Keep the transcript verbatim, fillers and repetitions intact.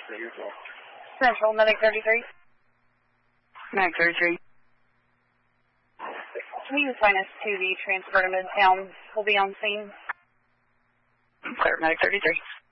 Central, Medic thirty-three. Medic thirty-three. Can you assign us to the transport to Midtown? We'll be on scene. Clear, Medic thirty-three.